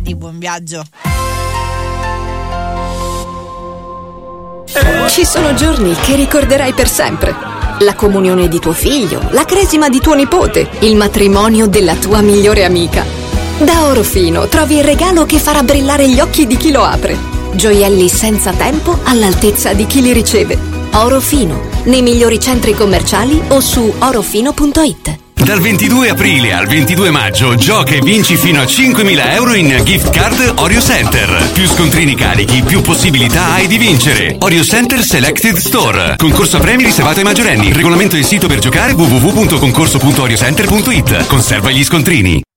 avanti, buon viaggio. Ci sono giorni che ricorderai per sempre. La comunione di tuo figlio, la cresima di tuo nipote, il matrimonio della tua migliore amica. Da Orofino trovi il regalo che farà brillare gli occhi di chi lo apre. Gioielli senza tempo all'altezza di chi li riceve. Orofino, nei migliori centri commerciali o su orofino.it. Dal 22 aprile al 22 maggio gioca e vinci fino a 5.000 euro in gift card Orio Center. Più scontrini carichi, più possibilità hai di vincere. Orio Center Selected Store. Concorso a premi riservato ai maggiorenni. Regolamento del sito per giocare www.concorso.oriocenter.it. Conserva gli scontrini.